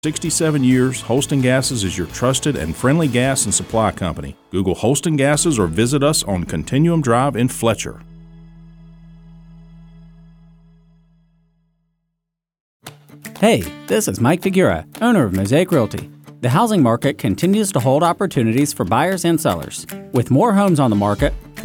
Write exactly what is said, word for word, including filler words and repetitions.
sixty-seven years, Holston Gases is your trusted and friendly gas and supply company. Google Holston Gases or visit us on Continuum Drive in Fletcher. Hey, this is Mike Figura, owner of Mosaic Realty. The housing market continues to hold opportunities for buyers and sellers. With more homes on the market,